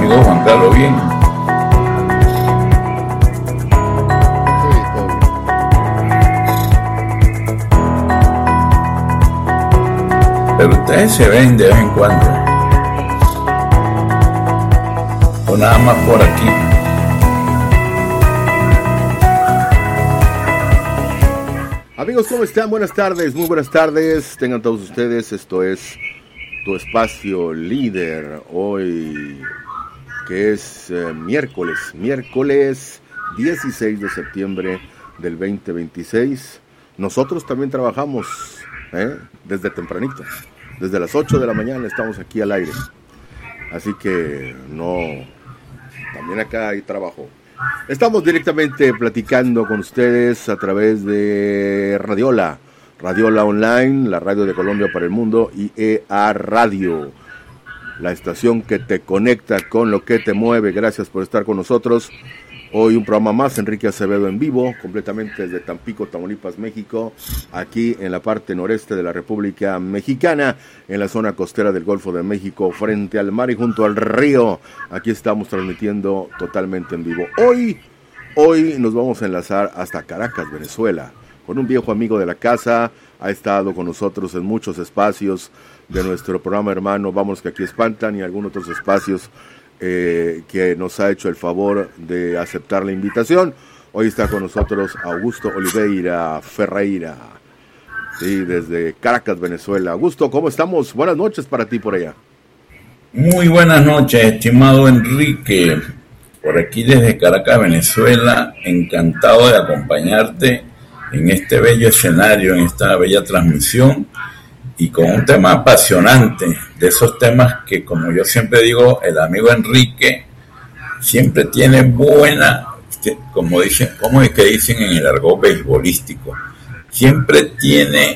amigo Juan Carlos, bien. Pero ustedes se ven de vez en cuando. O nada más por aquí. Amigos, ¿cómo están? Buenas tardes, muy buenas tardes. Tengan todos ustedes, esto es tu espacio líder. Hoy, que es miércoles 16 de septiembre del 2026. Nosotros también trabajamos desde tempranito. Desde las 8 de la mañana estamos aquí al aire. Así que también acá hay trabajo. Estamos directamente platicando con ustedes a través de Radiola Online, la radio de Colombia para el mundo, y EA Radio, la estación que te conecta con lo que te mueve. Gracias por estar con nosotros. Hoy un programa más, Enrique Acevedo en vivo, completamente desde Tampico, Tamaulipas, México, aquí en la parte noreste de la República Mexicana, en la zona costera del Golfo de México, frente al mar y junto al río. Aquí estamos transmitiendo totalmente en vivo. Hoy nos vamos a enlazar hasta Caracas, Venezuela, con un viejo amigo de la casa. Ha estado con nosotros en muchos espacios de nuestro programa hermano Vamos que aquí espantan, y algunos otros espacios que nos ha hecho el favor de aceptar la invitación. Hoy está con nosotros Augusto Oliveira Ferreira, sí, desde Caracas, Venezuela. Augusto, ¿cómo estamos? Buenas noches para ti por allá. Muy buenas noches, estimado Enrique. Por aquí desde Caracas, Venezuela, encantado de acompañarte en este bello escenario, en esta bella transmisión, y con un tema apasionante, de esos temas que, como yo siempre digo, el amigo Enrique siempre tiene buena, como es que dicen en el argot beisbolístico, siempre tiene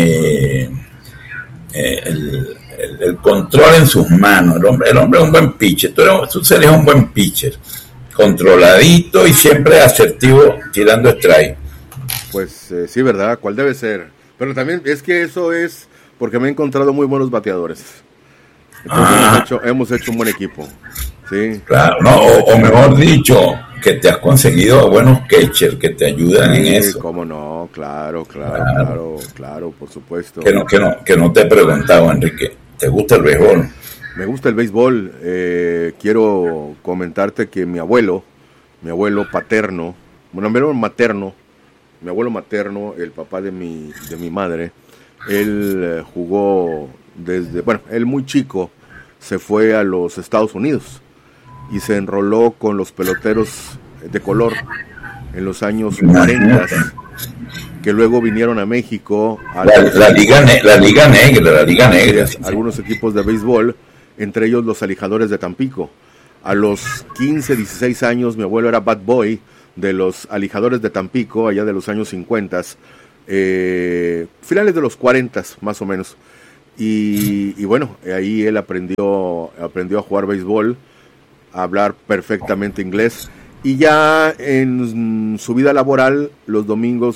el control en sus manos. El hombre es un buen pitcher. Tú serías un buen pitcher, controladito y siempre asertivo, tirando strike. Pues sí, ¿verdad? ¿Cuál debe ser? Pero también es que eso es porque me he encontrado muy buenos bateadores. Entonces hemos hecho un buen equipo. Sí. Claro, o mejor dicho, que te has conseguido buenos catchers que te ayudan en eso. Cómo no, claro, por supuesto. Que no te he preguntado, Enrique, ¿te gusta el béisbol? Me gusta el béisbol. Quiero comentarte que mi abuelo paterno, mi abuelo materno, el papá de mi madre, él jugó él muy chico se fue a los Estados Unidos y se enroló con los peloteros de color en los años 40, que luego vinieron a México a la Liga Negra, algunos equipos de béisbol, entre ellos los Alijadores de Tampico. A los 15, 16 años mi abuelo era bat boy de los Alijadores de Tampico, allá de los años 50, finales de los 40 más o menos, y bueno, ahí él aprendió a jugar béisbol, a hablar perfectamente inglés, y ya en su vida laboral los domingos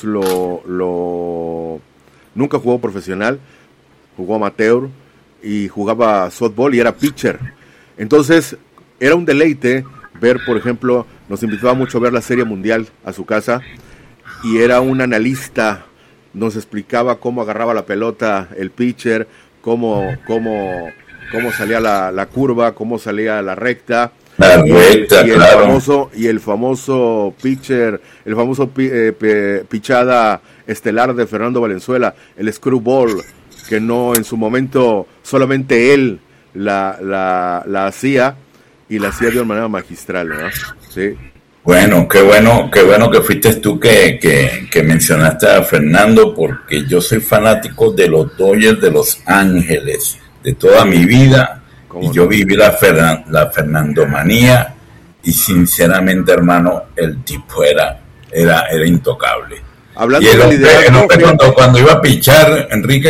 nunca jugó profesional, jugó amateur y jugaba softball y era pitcher. Entonces era un deleite ver, por ejemplo, nos invitaba mucho a ver la Serie Mundial a su casa, y era un analista, nos explicaba cómo agarraba la pelota el pitcher, cómo salía la curva, cómo salía la recta. El famoso pitcher, pichada estelar de Fernando Valenzuela, el screwball, que no, en su momento solamente él la hacía, y la hacía de una manera magistral, ¿verdad? Sí. Bueno, qué bueno que fuiste tú que mencionaste a Fernando, porque yo soy fanático de los Dodgers de Los Ángeles de toda mi vida, y yo viví la Fernandomanía, y sinceramente, hermano, el tipo era intocable. Hablando y de liderazgo, cuando iba a pichar, Enrique,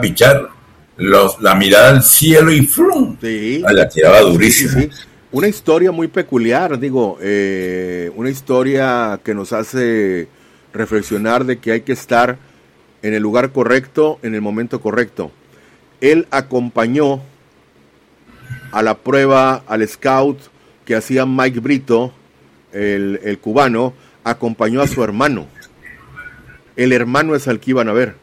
la mirada al cielo y ¡frum! Sí. La tiraba durísimo. Sí. Una historia muy peculiar, una historia que nos hace reflexionar de que hay que estar en el lugar correcto, en el momento correcto. Él acompañó a la prueba, al scout, que hacía Mike Brito, el cubano, acompañó a su hermano. El hermano es al que iban a ver.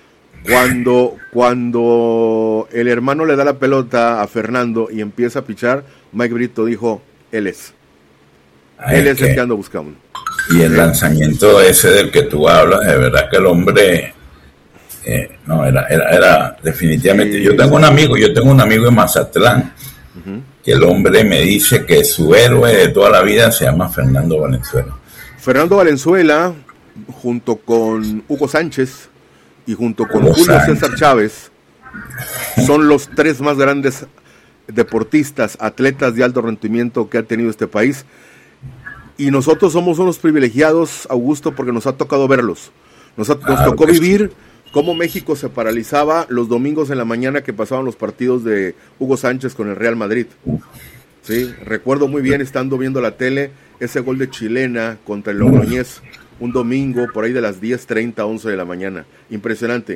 Cuando el hermano le da la pelota a Fernando y empieza a pichar, Mike Brito dijo, él es el que ando buscando. Y el lanzamiento ese del que tú hablas, de verdad que el hombre, no, era definitivamente. Sí, yo tengo un amigo en Mazatlán, que el hombre me dice que su héroe de toda la vida se llama Fernando Valenzuela. Fernando Valenzuela, junto con Hugo Sánchez y junto con Julio César Chávez, son los tres más grandes deportistas, atletas de alto rendimiento que ha tenido este país. Y nosotros somos unos privilegiados, Augusto, porque nos ha tocado verlos. Nos tocó vivir cómo México se paralizaba los domingos en la mañana que pasaban los partidos de Hugo Sánchez con el Real Madrid. Sí, recuerdo muy bien estando viendo la tele ese gol de chilena contra el Logroñés un domingo por ahí de las 10:30, 11 de la mañana. Impresionante.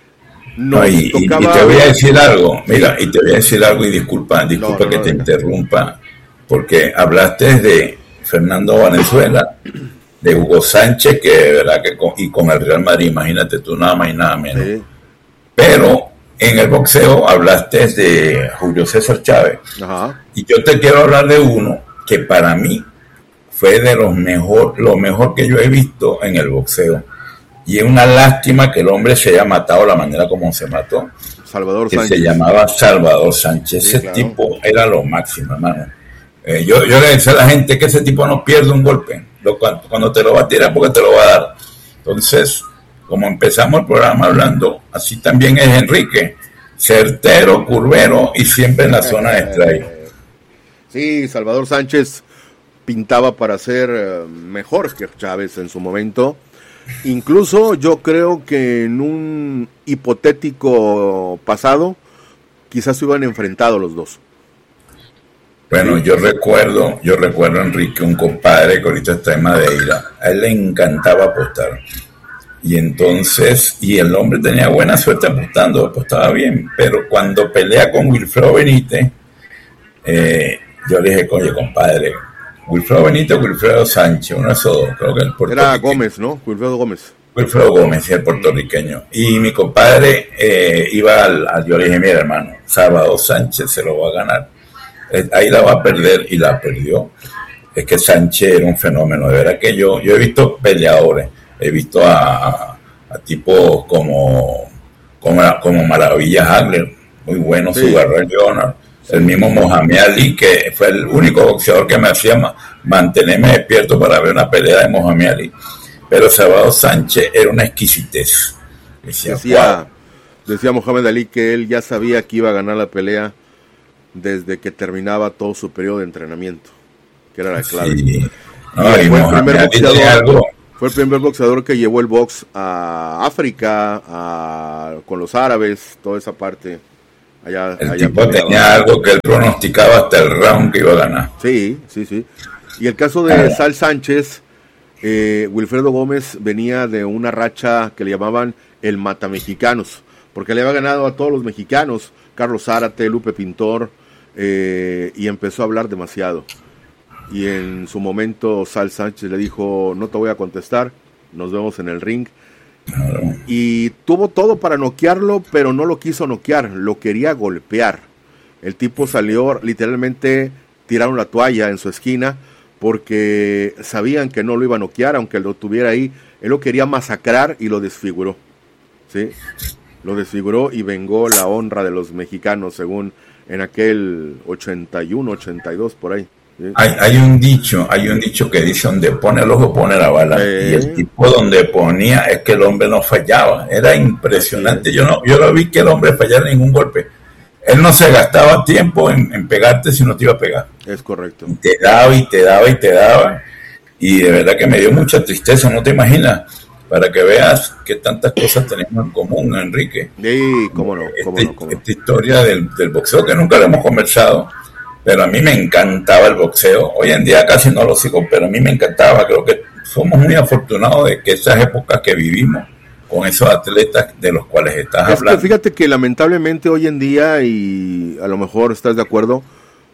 Y te voy a decir algo, mira, y disculpa que te interrumpa, porque hablaste de Fernando Valenzuela, de Hugo Sánchez, que de verdad que con el Real Madrid, imagínate tú, nada más y nada menos. Sí. Pero en el boxeo hablaste de Julio César Chávez. Ajá. Y yo te quiero hablar de uno que para mí fue de lo mejor que yo he visto en el boxeo. Y es una lástima que el hombre se haya matado la manera como se mató. Salvador Sánchez. Se llamaba Salvador Sánchez. Sí, ese claro. Tipo era lo máximo, hermano. Yo le decía a la gente que ese tipo no pierde un golpe. Cuando te lo va a tirar, porque te lo va a dar. Entonces, como empezamos el programa hablando, así también es Enrique. Certero, curvero y siempre en la zona de strike. Sí, Salvador Sánchez pintaba para ser mejor que Chávez en su momento. Incluso yo creo que en un hipotético pasado quizás se hubieran enfrentado los dos. Bueno, yo recuerdo, Enrique, un compadre que ahorita está en Madeira, a él le encantaba apostar. Y entonces, el hombre tenía buena suerte apostaba bien, pero cuando pelea con Wilfredo Benítez, yo le dije, oye, compadre, Wilfredo Benítez o Wilfredo Sánchez, uno de esos dos, creo que el puertorriqueño. Era Gómez, ¿no? Wilfredo Gómez, el puertorriqueño. Y mi compadre yo le dije, mira, hermano, Salvador Sánchez se lo va a ganar. Ahí la va a perder y la perdió. Es que Sánchez era un fenómeno. De verdad que yo he visto peleadores, he visto a tipos como Maravilla Hagler, muy bueno, sí. Sugar Ray Leonard. El mismo Mohamed Ali, que fue el único boxeador que me hacía mantenerme despierto para ver una pelea de Mohamed Ali. Pero Salvador Sánchez era una exquisitez. Decía Mohamed Ali que él ya sabía que iba a ganar la pelea desde que terminaba todo su periodo de entrenamiento, que era la clave. Sí. Fue el primer boxeador que llevó el box a África, con los árabes, toda esa parte. El tipo tenía algo que él pronosticaba hasta el round que iba a ganar. Sí. Y el caso de Sal Sánchez, Wilfredo Gómez venía de una racha que le llamaban el Matamexicanos, porque le había ganado a todos los mexicanos, Carlos Zárate, Lupe Pintor, y empezó a hablar demasiado. Y en su momento Sal Sánchez le dijo, no te voy a contestar, nos vemos en el ring. Y tuvo todo para noquearlo, pero no lo quiso noquear, lo quería golpear. El tipo salió, literalmente tiraron la toalla en su esquina porque sabían que no lo iba a noquear, aunque lo tuviera ahí. Él lo quería masacrar y lo desfiguró. ¿Sí? Lo desfiguró y vengó la honra de los mexicanos, según en aquel 81, 82, por ahí. ¿Sí? Hay un dicho que dice, donde pone el ojo pone la bala. Y el tipo donde ponía es que el hombre no fallaba. Era impresionante. Yo no vi que el hombre fallara ningún golpe. Él no se gastaba tiempo en pegarte si no te iba a pegar. Es correcto. Y te daba. Y de verdad que me dio mucha tristeza, no te imaginas. Para que veas que tantas cosas tenemos en común, Enrique. Sí, cómo no. Esta historia del boxeo que nunca lo hemos conversado. Pero a mí me encantaba el boxeo. Hoy en día casi no lo sigo, pero a mí me encantaba. Creo que somos muy afortunados de que esas épocas que vivimos con esos atletas de los cuales estás hablando. Que fíjate que lamentablemente hoy en día, y a lo mejor estás de acuerdo,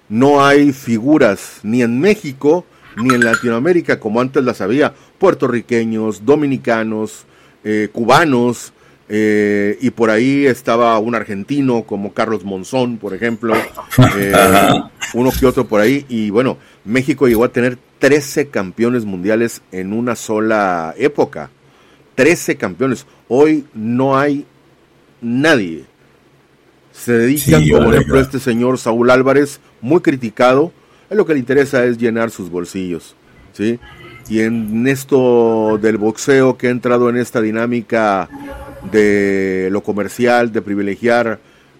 no hay figuras ni en México ni en Latinoamérica como antes las había, puertorriqueños, dominicanos, cubanos, y por ahí estaba un argentino como Carlos Monzón, por ejemplo, uno que otro por ahí, y bueno, México llegó a tener 13 campeones mundiales en una sola época, 13 campeones. Hoy no hay nadie. Se dedican, como por ejemplo este señor Saúl Álvarez, muy criticado. A lo que le interesa es llenar sus bolsillos, ¿sí? Y en esto del boxeo, que ha entrado en esta dinámica de lo comercial, de privilegiar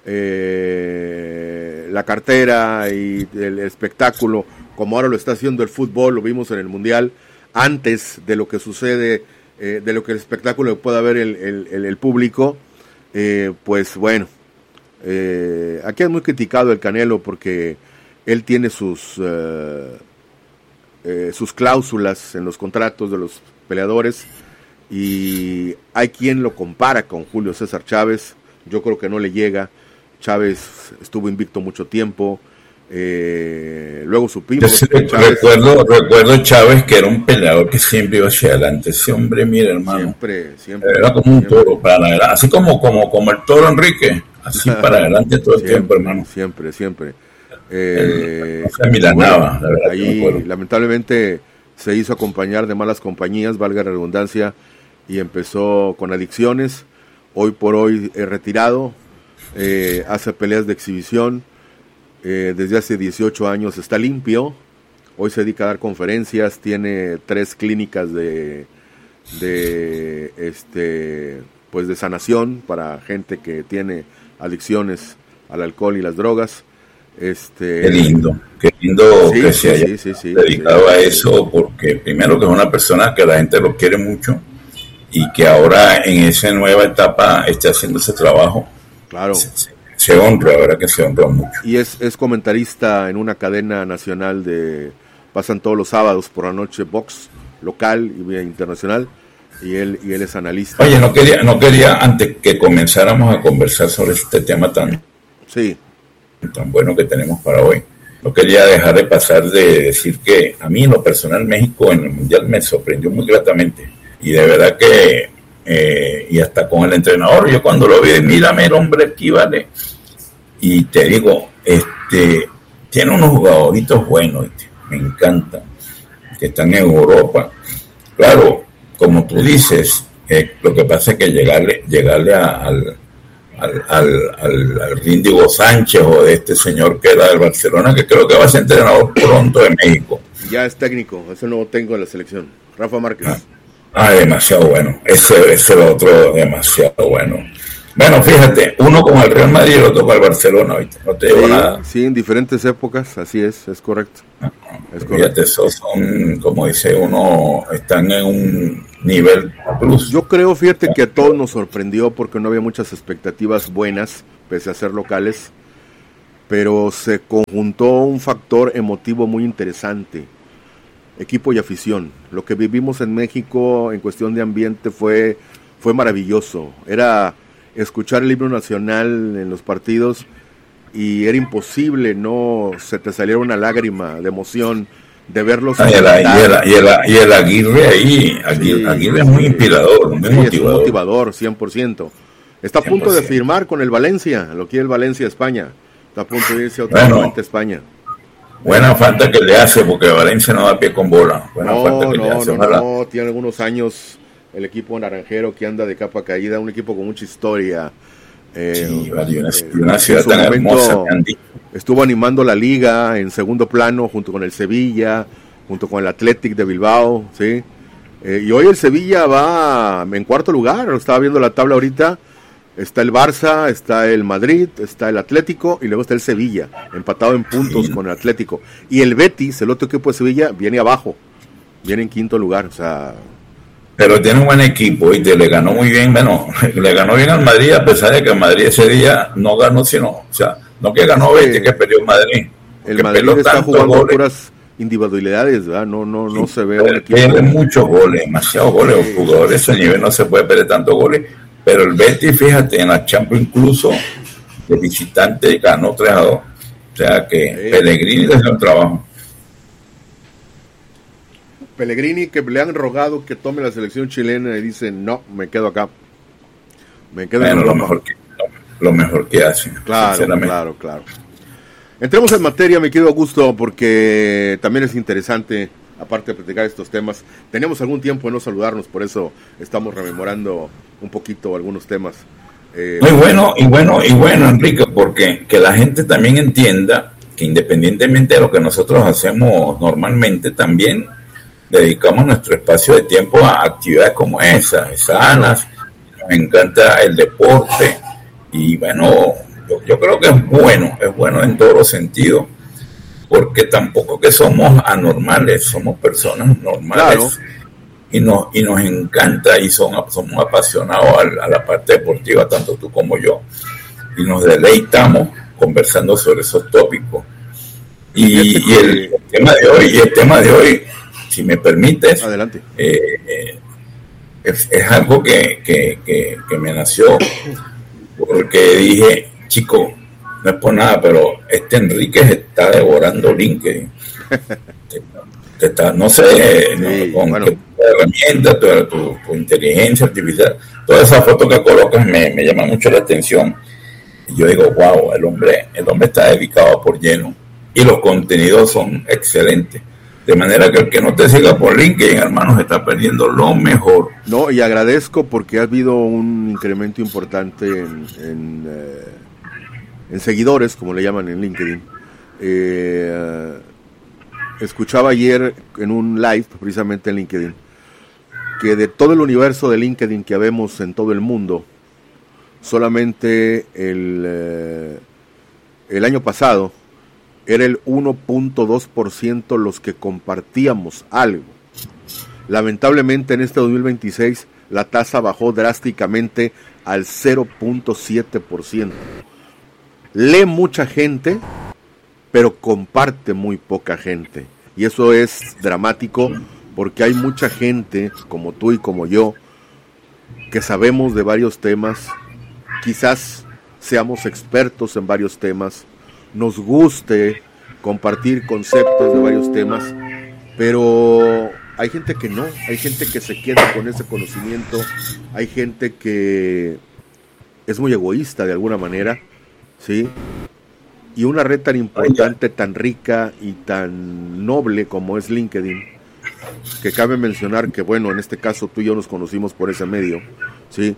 la cartera y el espectáculo, como ahora lo está haciendo el fútbol, lo vimos en el Mundial, antes de lo que sucede, de lo que el espectáculo pueda ver el público, pues bueno, aquí es muy criticado el Canelo porque él tiene sus cláusulas en los contratos de los peleadores, y hay quien lo compara con Julio César Chávez. Yo creo que no le llega. Chávez estuvo invicto mucho tiempo. Luego supimos que Chávez... recuerdo Chávez, que era un peleador que siempre iba hacia adelante. Ese hombre, mira, hermano, siempre era como un toro para adelante, así como el toro Enrique, así para adelante todo el tiempo, hermano. Siempre. Se milanaba, la verdad. Ahí lamentablemente se hizo acompañar de malas compañías, valga la redundancia, y empezó con adicciones. Hoy por hoy retirado, hace peleas de exhibición, desde hace 18 años está limpio. Hoy se dedica a dar conferencias, tiene 3 clínicas de sanación para gente que tiene adicciones al alcohol y las drogas. Qué lindo sí, que se haya dedicado a eso, porque primero que es una persona que la gente lo quiere mucho y que ahora en esa nueva etapa esté haciendo ese trabajo. Claro. Se honra, la verdad que se honra mucho. Y es comentarista en una cadena nacional pasan todos los sábados por la noche box local y internacional, y él es analista. Oye, no quería antes que comenzáramos a conversar sobre este tema tan bueno que tenemos para hoy. No quería dejar de pasar de decir que a mí en lo personal México en el Mundial me sorprendió muy gratamente, y de verdad que y hasta con el entrenador, yo cuando lo vi, mírame el hombre aquí, vale, y te digo, tiene unos jugadoritos buenos, me encantan, que están en Europa. Claro, como tú dices, lo que pasa es que llegarle al Ríndigo Sánchez, o de este señor que era del Barcelona, que creo que va a ser entrenador pronto de México. Ya es técnico, eso no lo tengo en la selección. Rafa Márquez. Demasiado bueno. Ese es el otro, demasiado bueno. Bueno, fíjate, uno con el Real Madrid y el otro con el Barcelona, ¿viste? No te digo nada. Sí, en diferentes épocas, así es correcto. Fíjate, esos son, como dice uno, están en un nivel plus. Yo creo, fíjate, que a todos nos sorprendió porque no había muchas expectativas buenas, pese a ser locales, pero se conjuntó un factor emotivo muy interesante. Equipo y afición. Lo que vivimos en México en cuestión de ambiente fue maravilloso. Era escuchar el himno nacional en los partidos y era imposible no se te saliera una lágrima de emoción de verlos. Y el Aguirre ahí, Aguirre es muy inspirador, muy motivador. Es motivador, 100%. Está a punto 100%. De firmar con el Valencia, lo quiere el Valencia España. Está a punto de irse otra vez a España. Buena falta que le hace, porque Valencia no da pie con bola. No, tiene algunos años el equipo naranjero que anda de capa caída, un equipo con mucha historia. Una ciudad tan hermosa. Estuvo animando la liga en segundo plano junto con el Sevilla, junto con el Athletic de Bilbao, ¿sí? Y hoy el Sevilla va en cuarto lugar, estaba viendo la tabla ahorita. Está el Barça, está el Madrid, está el Atlético y luego está el Sevilla, empatado en puntos con el Atlético. Y el Betis, el otro equipo de Sevilla, viene abajo, viene en quinto lugar, o sea... Pero tiene un buen equipo y le ganó muy bien, le ganó bien al Madrid, a pesar de que el Madrid ese día no ganó, no que ganó Betis, que perdió el Madrid. El Madrid está jugando puras individualidades, ¿verdad? No se ve un equipo... Tiene muchos goles, demasiados goles, los jugadores de ese nivel no se puede perder tantos goles. Pero el Betis, fíjate, en la Champions incluso, de visitante ganó 3-2. O sea que Pellegrini le hace un trabajo. Pellegrini, que le han rogado que tome la selección chilena y dice, no, me quedo acá. Me quedo en Europa. Lo mejor que hace. Claro. Entremos en materia, mi querido Augusto, porque también es interesante, aparte de platicar estos temas. Teníamos algún tiempo de no saludarnos, por eso estamos rememorando un poquito algunos temas. Muy bueno, Enrique, porque que la gente también entienda que independientemente de lo que nosotros hacemos normalmente, también dedicamos nuestro espacio de tiempo a actividades como esas, sanas. Nos encanta el deporte y bueno, yo creo que es bueno en todos los sentidos, porque tampoco que somos anormales, somos personas normales. Claro. Y nos encanta y somos apasionados a la parte deportiva, tanto tú como yo, y nos deleitamos conversando sobre esos tópicos. Y el tema de hoy, si me permites, adelante. Es algo que me nació porque dije, chico, no es por nada, pero Enrique se está devorando LinkedIn. No sé, sí, con qué herramienta, tu inteligencia artificial, todas esas fotos que colocas me llama mucho la atención. Y yo digo, wow, el hombre está dedicado por lleno y los contenidos son excelentes. De manera que el que no te siga por LinkedIn, hermano, se está perdiendo lo mejor. No, y agradezco porque ha habido un incremento importante en seguidores, como le llaman en LinkedIn. Escuchaba ayer en un live, precisamente en LinkedIn, que de todo el universo de LinkedIn que habemos en todo el mundo, solamente el año pasado era el 1.2% los que compartíamos algo. Lamentablemente en este 2026 la tasa bajó drásticamente al 0.7%. Lee mucha gente, pero comparte muy poca gente. Y eso es dramático porque hay mucha gente, como tú y como yo, que sabemos de varios temas, quizás seamos expertos en varios temas, nos guste compartir conceptos de varios temas, pero hay gente que no, hay gente que se queda con ese conocimiento, hay gente que es muy egoísta de alguna manera, ¿sí? Y una red tan importante, tan rica y tan noble como es LinkedIn, que cabe mencionar que, bueno, en este caso tú y yo nos conocimos por ese medio, ¿sí?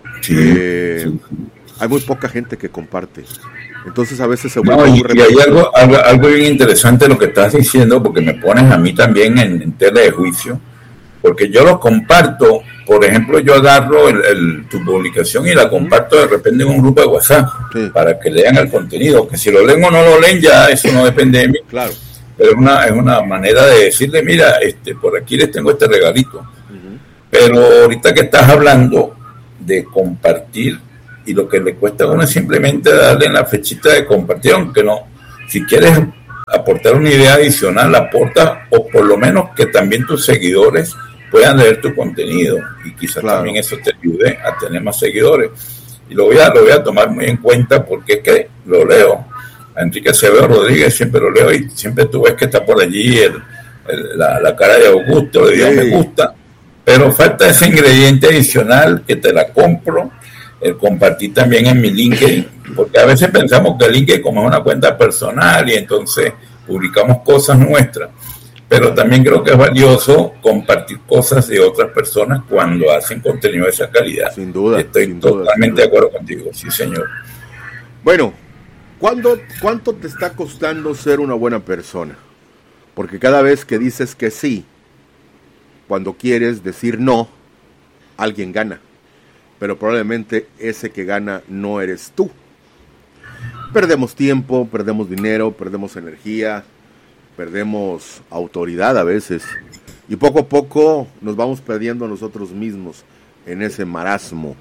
Hay muy poca gente que comparte. Entonces a veces se vuelve y hay algo bien interesante lo que estás diciendo, porque me pones a mí también en tela de juicio, porque yo lo comparto. Por ejemplo, yo agarro tu publicación y la comparto de repente en un grupo de WhatsApp, sí, para que lean el contenido, que si lo leen o no lo leen ya eso no depende de mí. Claro. Pero es una manera de decirle, mira, por aquí les tengo este regalito. Uh-huh. Pero ahorita que estás hablando de compartir, y lo que le cuesta a uno es simplemente darle en la flechita de compartir, aunque no, si quieres aportar una idea adicional, aporta, o por lo menos que también tus seguidores puedan leer tu contenido, y quizás también eso te ayude a tener más seguidores. Y lo voy a tomar muy en cuenta, porque es que lo leo. A Enrique Acevedo Rodríguez siempre lo leo, y siempre tú ves que está por allí la cara de Augusto, le digo, me gusta, pero falta ese ingrediente adicional que te la compro, el compartir también en mi LinkedIn, porque a veces pensamos que LinkedIn como es una cuenta personal y entonces publicamos cosas nuestras, pero también creo que es valioso compartir cosas de otras personas cuando hacen contenido de esa calidad. Sin duda. Estoy totalmente de acuerdo contigo, sí señor. Bueno, ¿cuánto te está costando ser una buena persona? Porque cada vez que dices que sí, cuando quieres decir no, alguien gana. Pero probablemente ese que gana no eres tú. Perdemos tiempo, perdemos dinero, perdemos energía, perdemos autoridad a veces. Y poco a poco nos vamos perdiendo nosotros mismos en ese marasmo.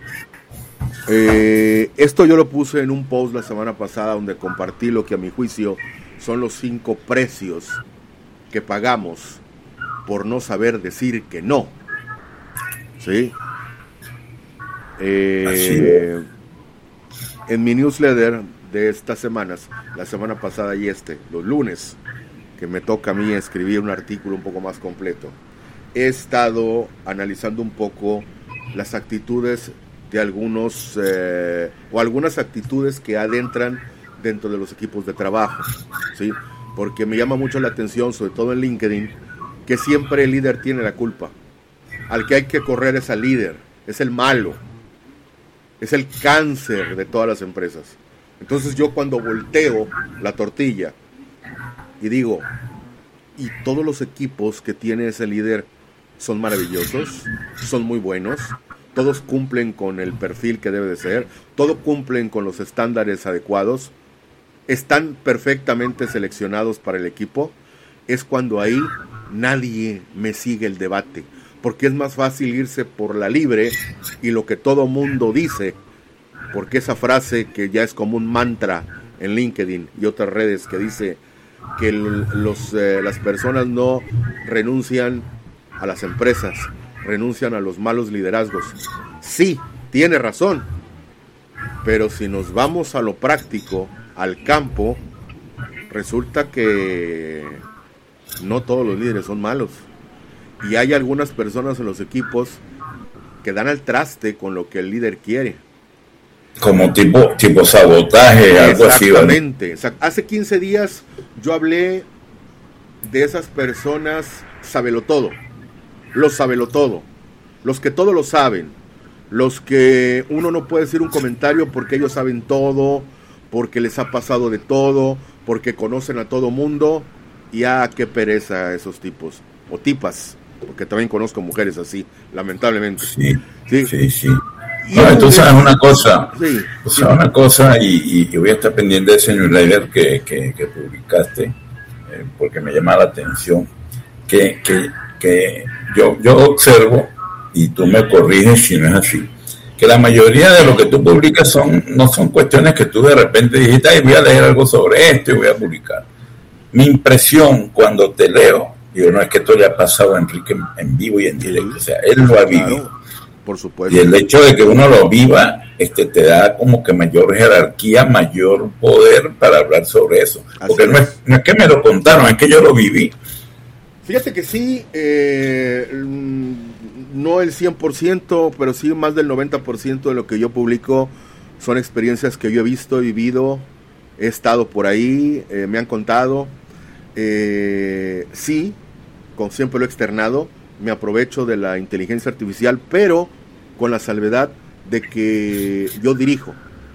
Esto yo lo puse en un post la semana pasada, donde compartí lo que a mi juicio son los 5 precios que pagamos por no saber decir que no. ¿Sí? En mi newsletter de estas semanas, la semana pasada y los lunes, que me toca a mí escribir un artículo un poco más completo, he estado analizando un poco las actitudes de algunos o algunas actitudes que adentran dentro de los equipos de trabajo, ¿sí? Porque me llama mucho la atención, sobre todo en LinkedIn, que siempre el líder tiene la culpa. Al que hay que correr es al líder, es el malo, es el cáncer de todas las empresas. Entonces yo cuando volteo la tortilla y digo, y todos los equipos que tiene ese líder son maravillosos, son muy buenos, todos cumplen con el perfil que debe de ser, todos cumplen con los estándares adecuados, están perfectamente seleccionados para el equipo, es cuando ahí nadie me sigue el debate, porque es más fácil irse por la libre y lo que todo mundo dice, porque esa frase que ya es como un mantra en LinkedIn y otras redes que dice que las personas no renuncian a las empresas, renuncian a los malos liderazgos. Sí, tiene razón, pero si nos vamos a lo práctico, al campo, resulta que no todos los líderes son malos. Y hay algunas personas en los equipos que dan al traste con lo que el líder quiere. Como tipo sabotaje, algo así. Exactamente. Hace 15 días yo hablé de esas personas sabelotodo. Los sabelotodo. Los que todo lo saben. Los que uno no puede decir un comentario porque ellos saben todo, porque les ha pasado de todo, porque conocen a todo mundo. Y qué pereza esos tipos. O tipas. Porque también conozco mujeres así, lamentablemente. Sí. No, tú sabes una cosa, una cosa y voy a estar pendiente de ese newsletter que publicaste, porque me llama la atención, que yo observo, y tú me corriges si no es así, que la mayoría de lo que tú publicas no son cuestiones que tú de repente dijiste, ay, voy a leer algo sobre esto y voy a publicar. Mi impresión cuando te leo, digo, no es que esto le ha pasado a Enrique en vivo y en directo, o sea, él lo ha vivido. Por supuesto. Y el hecho de que uno lo viva, te da como que mayor jerarquía, mayor poder para hablar sobre eso. Así porque no es que me lo contaron, es que yo lo viví. Fíjate que sí, no el 100%, pero sí más del 90% de lo que yo publico son experiencias que yo he visto, he vivido, he estado por ahí, me han contado. Sí, como siempre lo he externado, me aprovecho de la inteligencia artificial, pero con la salvedad de que yo dirijo.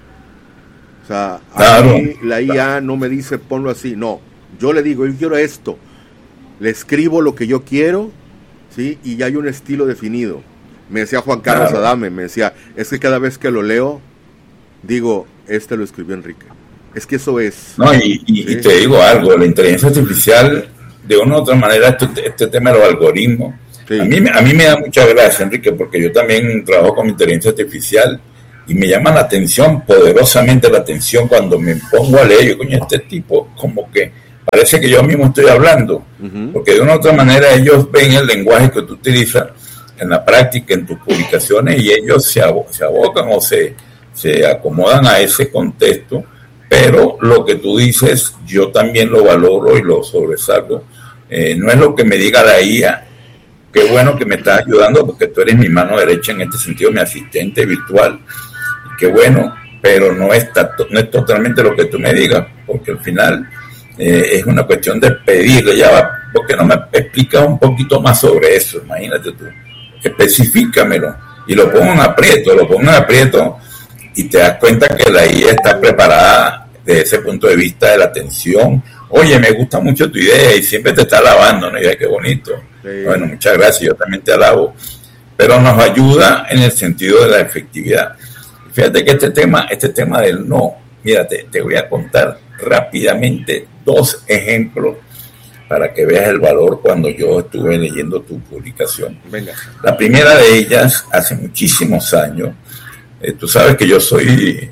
O sea, claro, a mí la IA no me dice ponlo así, no, yo le digo, yo quiero esto, le escribo lo que yo quiero, ¿sí? Y ya hay un estilo definido. Me decía Juan Carlos Adame, me decía, es que cada vez que lo leo, digo, lo escribió Enrique. Es que eso es. No, y te digo algo, la inteligencia artificial, de una u otra manera, este tema de los algoritmos, sí. A mí me da mucha gracia, Enrique, porque yo también trabajo con inteligencia artificial y me llama la atención, poderosamente la atención, cuando me pongo a leer, yo, coño, este tipo, como que parece que yo mismo estoy hablando, porque de una u otra manera ellos ven el lenguaje que tú utilizas en la práctica, en tus publicaciones, y ellos se abocan o se acomodan a ese contexto. Pero lo que tú dices, yo también lo valoro y lo sobresalgo. No es lo que me diga la IA, qué bueno que me estás ayudando porque tú eres mi mano derecha en este sentido, mi asistente virtual. Qué bueno, pero no es totalmente lo que tú me digas, porque al final es una cuestión de pedirle. Ya va, ¿por qué no me explicas un poquito más sobre eso? Imagínate tú, especifícamelo. Y lo pongo en aprieto, y te das cuenta que la IA está preparada desde ese punto de vista de la atención. Oye, me gusta mucho tu idea y siempre te está alabando, ¿no? Y qué bonito. Sí. Bueno, muchas gracias, yo también te alabo. Pero nos ayuda en el sentido de la efectividad. Fíjate que este tema del no, mira, te voy a contar rápidamente 2 ejemplos para que veas el valor cuando yo estuve leyendo tu publicación. Venga. La primera de ellas, hace muchísimos años, tú sabes que yo soy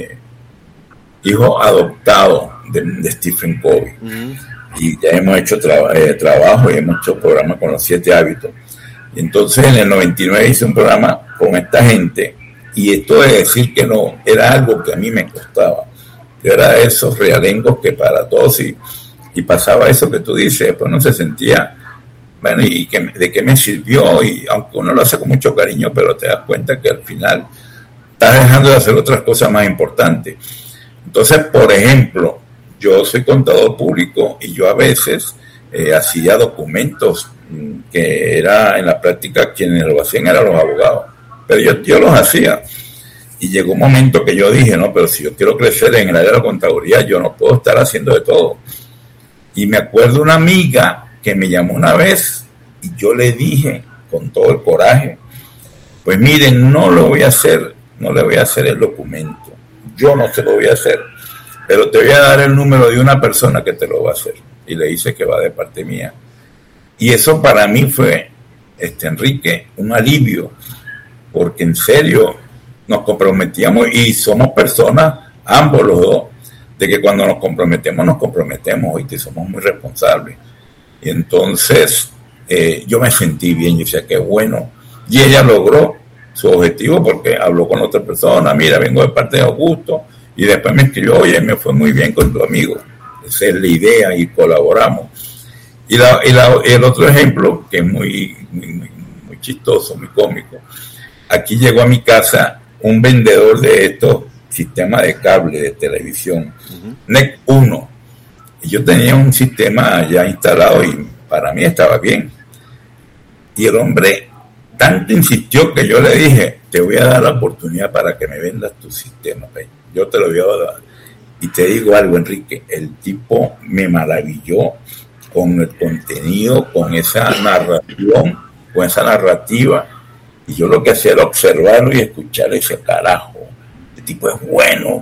hijo adoptado de Stephen Covey. Y ya hemos hecho trabajo y hemos hecho programas con los 7 hábitos. Y entonces en el 99 hice un programa con esta gente, y esto de decir que no era algo que a mí me costaba. Yo era de esos realengos que para todos y pasaba eso que tú dices, pues no se sentía, bueno, de qué me sirvió, y aunque uno lo hace con mucho cariño, pero te das cuenta que al final estás dejando de hacer otras cosas más importantes. Entonces, por ejemplo, yo soy contador público y yo a veces hacía documentos que era en la práctica quienes lo hacían eran los abogados, pero yo los hacía. Y llegó un momento que yo dije, no, pero si yo quiero crecer en el área de la contaduría, yo no puedo estar haciendo de todo. Y me acuerdo una amiga que me llamó una vez y yo le dije con todo el coraje, pues miren, no le voy a hacer el documento, yo no se lo voy a hacer, pero te voy a dar el número de una persona que te lo va a hacer. Y le dice que va de parte mía. Y eso para mí fue, Enrique, un alivio, porque en serio nos comprometíamos y somos personas, ambos los dos, de que cuando nos comprometemos, oíste, somos muy responsables. Y entonces yo me sentí bien, yo decía, qué bueno. Y ella logró su objetivo porque habló con otra persona, mira, vengo de parte de Augusto, y después me escribió, oye, me fue muy bien con tu amigo. Esa es la idea y colaboramos. Y el otro ejemplo, que es muy chistoso, muy cómico, aquí llegó a mi casa un vendedor de estos sistemas de cable de televisión, NEC 1, y yo tenía un sistema ya instalado y para mí estaba bien. Y el hombre tanto insistió que yo le dije, te voy a dar la oportunidad para que me vendas tu sistema, yo te lo voy a dar. Y te digo algo, Enrique, el tipo me maravilló con el contenido, con esa narración, con esa narrativa, y yo lo que hacía era observarlo y escuchar ese carajo. El tipo es bueno,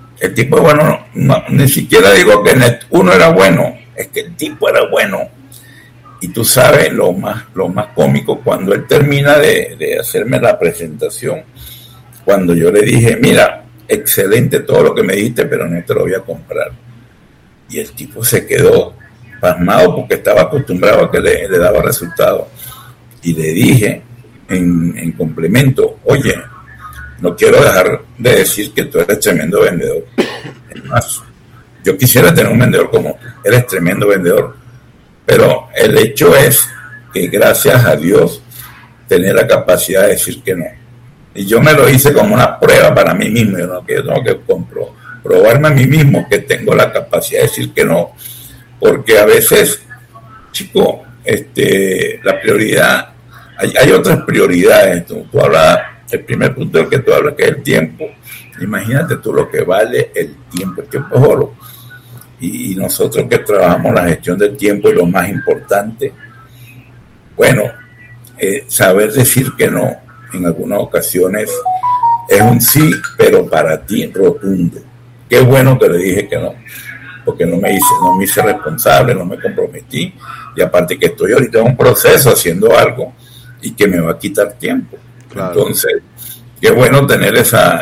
no, ni siquiera digo que Net 1 era bueno, es que el tipo era bueno. Y tú sabes lo más cómico, cuando él termina de hacerme la presentación, cuando yo le dije, mira, excelente todo lo que me dijiste, pero no te lo voy a comprar. Y el tipo se quedó pasmado porque estaba acostumbrado a que le daba resultados. Y le dije en complemento, oye, no quiero dejar de decir que tú eres tremendo vendedor. Es más, yo quisiera tener un vendedor como tú, eres tremendo vendedor. Pero el hecho es que gracias a Dios tener la capacidad de decir que no. Y yo me lo hice como una prueba para mí mismo, ¿no? Que yo tengo que probarme a mí mismo que tengo la capacidad de decir que no, porque a veces, chico, la prioridad, hay otras prioridades. Tú hablas, el primer punto del que tú hablas, que es el tiempo. Imagínate tú lo que vale el tiempo es oro. Y nosotros que trabajamos la gestión del tiempo, y lo más importante, bueno, saber decir que no en algunas ocasiones es un sí, pero para ti rotundo. Qué bueno que le dije que no, porque no me hice responsable, no me comprometí, y aparte que estoy ahorita en un proceso haciendo algo y que me va a quitar tiempo. Claro. Entonces, qué bueno tener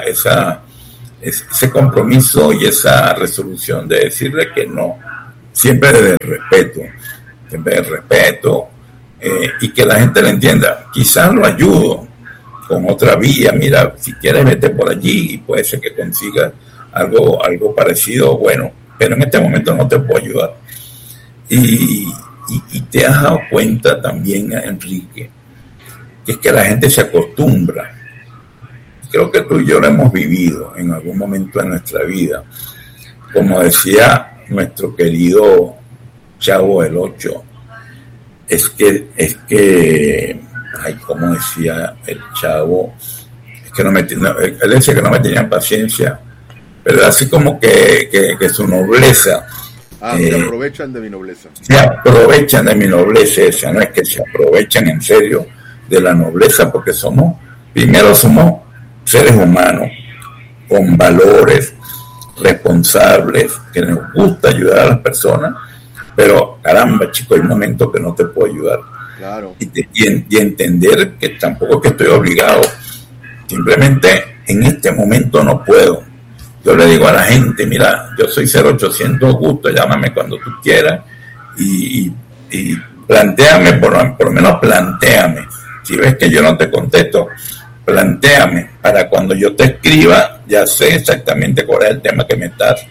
ese compromiso y esa resolución de decirle que no, siempre desde el respeto, y que la gente lo entienda. Quizás lo ayudo con otra vía, mira, si quieres vete por allí y puede ser que consigas algo parecido, bueno, pero en este momento no te puedo ayudar. Y te has dado cuenta también, Enrique, que es que la gente se acostumbra. Creo que tú y yo lo hemos vivido en algún momento de nuestra vida. Como decía nuestro querido Chavo el 8, es que, como decía el Chavo, es que él decía que no me tenían paciencia, pero así como que su nobleza. Se aprovechan de mi nobleza. Se aprovechan de mi nobleza esa, no es que se aprovechan en serio de la nobleza, porque somos seres humanos con valores, responsables, que nos gusta ayudar a las personas, pero caramba, chico, hay momentos que no te puedo ayudar. Claro. Y entender que tampoco es que estoy obligado, simplemente en este momento no puedo. Yo le digo a la gente, mira, yo soy 0800 Augusto, llámame cuando tú quieras y plantéame, por lo menos plantéame. Si ves que yo no te contesto, plantéame, para cuando yo te escriba, ya sé exactamente cuál es el tema que me estás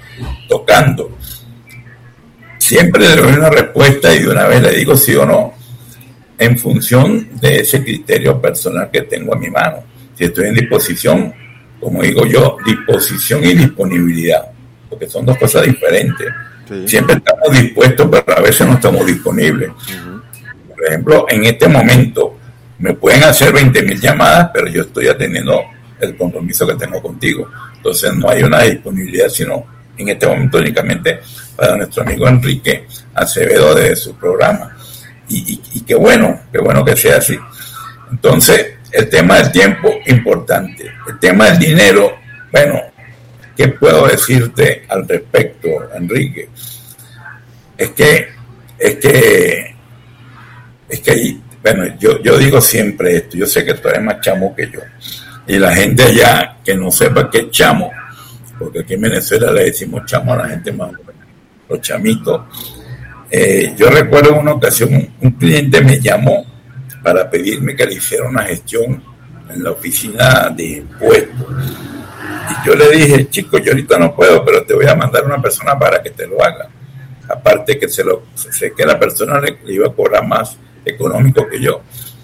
tocando. Siempre le doy una respuesta y de una vez le digo sí o no, en función de ese criterio personal que tengo a mi mano. Si estoy en disposición, como digo yo, disposición y disponibilidad, porque son dos cosas diferentes. Sí. Siempre estamos dispuestos, pero a veces no estamos disponibles. Uh-huh. Por ejemplo, en este momento me pueden hacer 20,000 llamadas, pero yo estoy atendiendo el compromiso que tengo contigo. Entonces no hay una disponibilidad, sino en este momento únicamente para nuestro amigo Enrique Acevedo de su programa. Y qué bueno que sea así. Entonces, el tema del tiempo, importante. El tema del dinero, bueno, ¿qué puedo decirte al respecto, Enrique? Es que bueno, yo digo siempre esto, yo sé que tú eres más chamo que yo, y la gente allá que no sepa qué es chamo, porque aquí en Venezuela le decimos chamo a la gente más joven, los chamitos. Yo recuerdo en una ocasión un cliente me llamó para pedirme que le hiciera una gestión en la oficina de impuestos. Y yo le dije, chico, yo ahorita no puedo, pero te voy a mandar una persona para que te lo haga. Aparte que sé que la persona le iba a cobrar más económico que yo.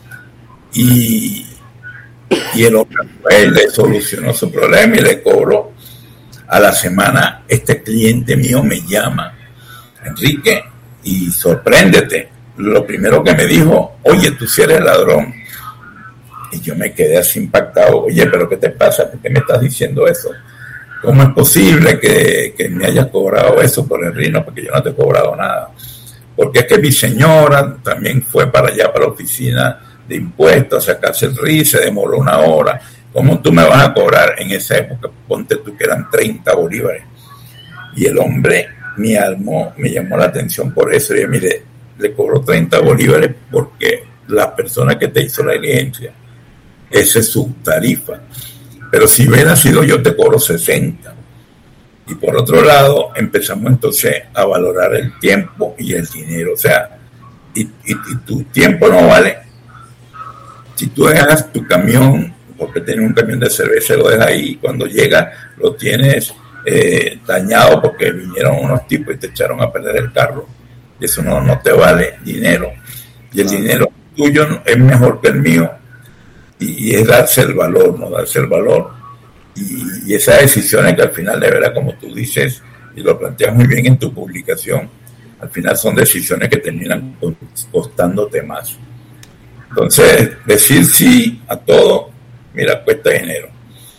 Y el hombre pues, le solucionó su problema y le cobró. A la semana este cliente mío me llama, Enrique, y sorpréndete. Lo primero que me dijo, oye, tú sí eres ladrón. Y yo me quedé así impactado. Oye, ¿pero qué te pasa? ¿Por qué me estás diciendo eso? ¿Cómo es posible que me hayas cobrado eso por el rino? Porque yo no te he cobrado nada. Porque es que mi señora también fue para allá, para la oficina de impuestos, a sacarse el RIS, se demoró 1 hora. ¿Cómo tú me vas a cobrar en esa época? Ponte tú que eran 30 bolívares. Y el hombre me llamó la atención por eso. Y yo, mire, le cobró 30 bolívares porque la persona que te hizo la diligencia, esa es su tarifa. Pero si hubiera sido yo, te cobro 60. Y por otro lado, empezamos entonces a valorar el tiempo y el dinero. O sea, y tu tiempo no vale. Si tú dejas tu camión, porque tienes un camión de cerveza, lo dejas ahí, y cuando llega lo tienes dañado porque vinieron unos tipos y te echaron a perder el carro. Eso no te vale dinero. Y el dinero tuyo es mejor que el mío. Y es darse el valor, ¿no? Darse el valor. Y esas decisiones que al final, de verdad, como tú dices, y lo planteas muy bien en tu publicación, al final son decisiones que terminan costándote más. Entonces, decir sí a todo, mira, cuesta dinero.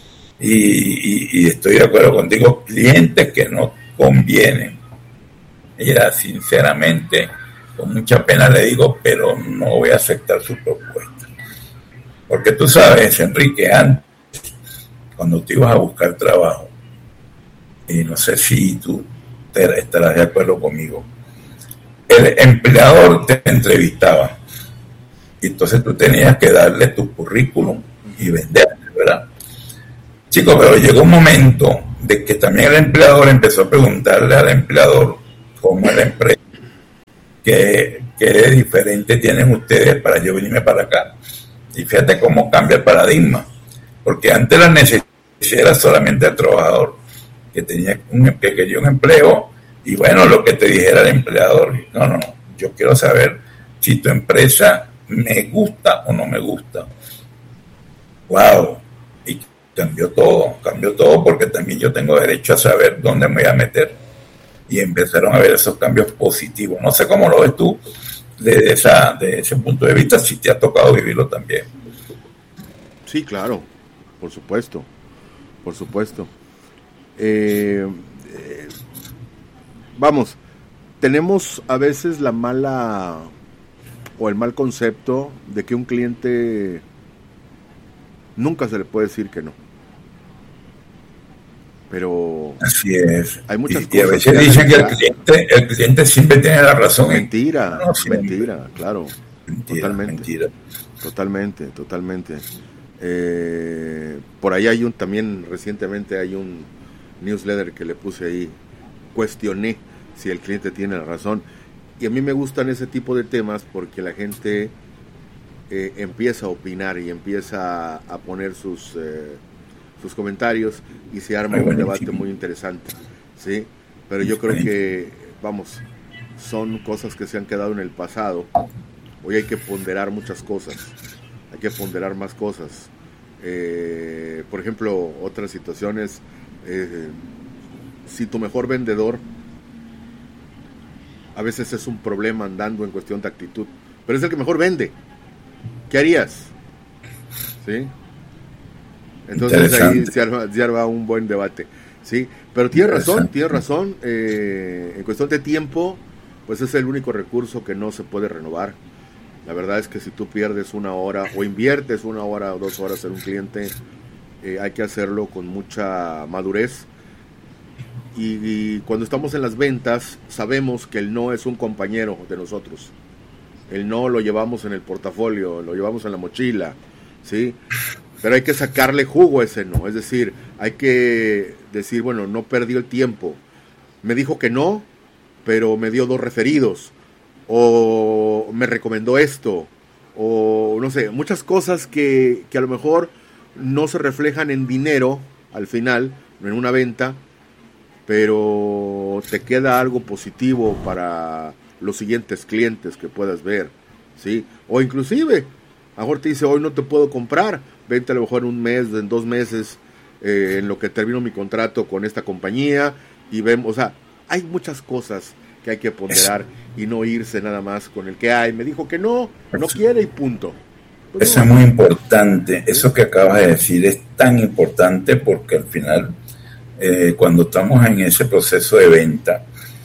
Y estoy de acuerdo contigo, clientes que no convienen. Mira, sinceramente, con mucha pena le digo, pero no voy a aceptar su propuesta. Porque tú sabes, Enrique, antes, cuando te ibas a buscar trabajo, y no sé si tú estarás de acuerdo conmigo, el empleador te entrevistaba, y entonces tú tenías que darle tu currículum y venderle, ¿verdad? Chicos, pero llegó un momento de que también el empleador empezó a preguntarle al empleador cómo es la empresa, qué diferente tienen ustedes para yo venirme para acá. Y fíjate cómo cambia el paradigma, porque antes la necesidad era solamente el trabajador que quería un empleo y bueno, lo que te dijera el empleador. No, yo quiero saber si tu empresa me gusta o no me gusta. Wow, y cambió todo porque también yo tengo derecho a saber dónde me voy a meter y empezaron a ver esos cambios positivos. No sé cómo lo ves tú de ese punto de vista, si te ha tocado vivirlo también. Sí, claro, por supuesto. Vamos, tenemos a veces la mala o el mal concepto de que un cliente nunca se le puede decir que no. Pero así es. Hay muchas cosas. Y a veces dicen que el cliente siempre tiene la razón. Mentira, claro. Totalmente. Por ahí también recientemente hay un newsletter que le puse ahí, cuestioné si el cliente tiene la razón. Y a mí me gustan ese tipo de temas porque la gente empieza a opinar y empieza a poner sus comentarios y se arma un debate muy interesante, ¿sí? pero yo creo que, vamos, son cosas que se han quedado en el pasado. Hoy hay que ponderar muchas cosas, hay que ponderar más cosas. Por ejemplo, otras situaciones, si tu mejor vendedor a veces es un problema andando en cuestión de actitud, pero es el que mejor vende, ¿qué harías? ¿Sí? Entonces ahí se arma un buen debate, ¿sí? Pero tienes razón, en cuestión de tiempo, pues es el único recurso que no se puede renovar. La verdad es que si tú pierdes una hora o inviertes 1 hora o 2 horas en un cliente, hay que hacerlo con mucha madurez. Y cuando estamos en las ventas, sabemos que el no es un compañero de nosotros. El no lo llevamos en el portafolio, lo llevamos en la mochila, ¿sí? Pero hay que sacarle jugo a ese no. Es decir, hay que decir, bueno, no perdió el tiempo. Me dijo que no, pero me dio 2 referidos. O me recomendó esto. O no sé, muchas cosas que a lo mejor no se reflejan en dinero al final, en una venta, pero te queda algo positivo para los siguientes clientes que puedas ver, ¿sí? O inclusive, a lo mejor te dice, hoy no te puedo comprar, vente a lo mejor en 1 mes, en 2 meses, en lo que termino mi contrato con esta compañía, y vemos, o sea, hay muchas cosas que hay que ponderar y no irse nada más con el que me dijo que no quiere y punto. Pues eso es muy importante, eso que acabas de decir es tan importante porque al final, cuando estamos en ese proceso de venta,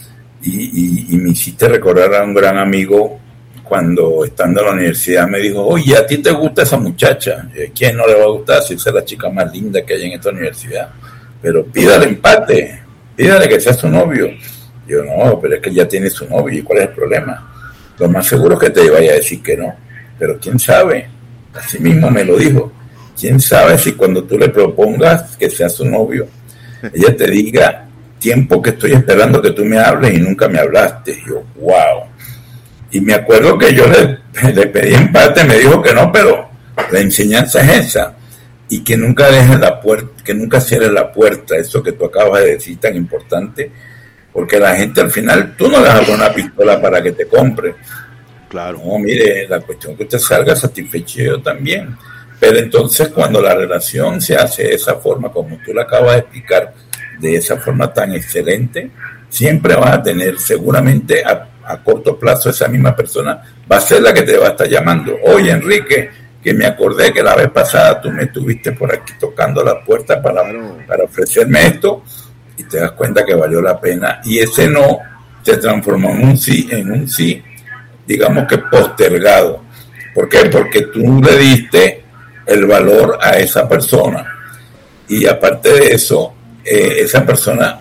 y me hiciste recordar a un gran amigo cuando estando en la universidad me dijo, oye, ¿a ti te gusta esa muchacha? ¿Quién no le va a gustar si esa es la chica más linda que hay en esta universidad? Pero pídale empate, pídale que sea su novio. Yo, no, pero es que ya tiene su novio, ¿y cuál es el problema? Lo más seguro es que te vaya a decir que no, pero quién sabe, así mismo me lo dijo, quién sabe si cuando tú le propongas que sea su novio, ella te diga, tiempo que estoy esperando que tú me hables y nunca me hablaste. Y yo, wow. Y me acuerdo que yo le pedí empate, me dijo que no, pero la enseñanza es esa, y que nunca dejes la puerta, que nunca cierres la puerta, eso que tú acabas de decir tan importante, porque la gente al final, tú no le vas a poner una pistola para que te compre. Claro. No, mire, la cuestión es que usted salga satisfecho, yo también. Pero entonces cuando la relación se hace de esa forma, como tú la acabas de explicar, de esa forma tan excelente, siempre vas a tener seguramente a corto plazo esa misma persona va a ser la que te va a estar llamando. Oye, Enrique, que me acordé que la vez pasada tú me estuviste por aquí tocando la puerta para ofrecerme esto, y te das cuenta que valió la pena, y ese no se transformó en un sí, digamos que postergado. ¿Por qué? Porque tú le diste el valor a esa persona, y aparte de eso, esa persona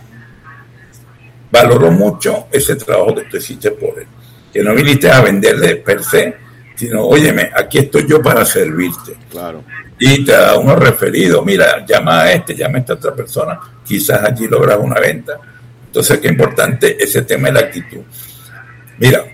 valoró mucho ese trabajo que tú hiciste por él, que no viniste a venderle per se, sino, óyeme, aquí estoy yo para servirte. Claro. Y te da unos referidos, mira, llama a esta otra persona, quizás allí logras una venta. Entonces, qué importante ese tema de la actitud. Mira,